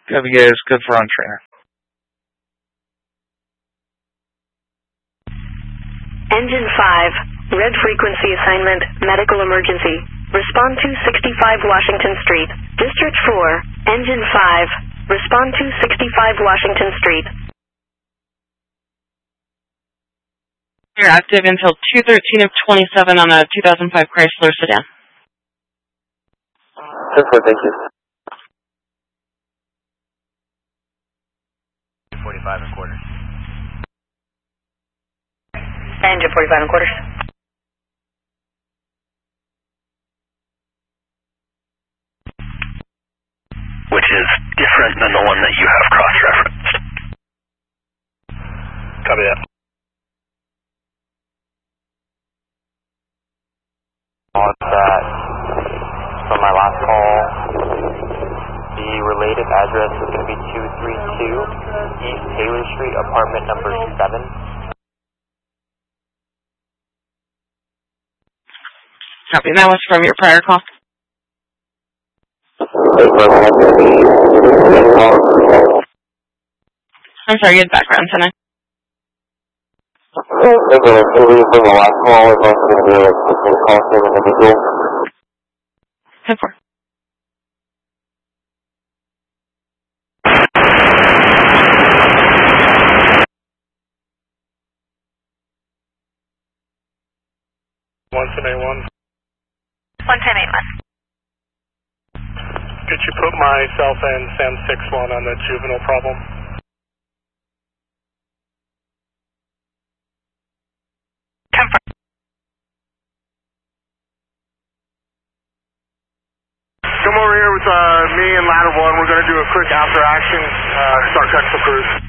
Copy, guys. Good for on trainer. Engine 5, red frequency assignment, medical emergency. Respond to 65 Washington Street. District 4, Engine 5, respond to 65 Washington Street. You're active until 2:13 of 27 on a 2005 Chrysler sedan. Thank you. 45 and quarters. Engine 45 and quarters. Which is different than the one that you have cross-referenced. Copy that. On that, from my last call, the related address is going to be 232 East Taylor Street, apartment number 7. Copy. That was from your prior call. I'm sorry, you had background tonight. From the last call, it's also going to be a call to an individual. 10-4. $11081. 11081. Could you put myself and Sam 61 on the juvenile problem? Come over here with me and Ladder 1. We're going to do a quick after action, start technical cruise.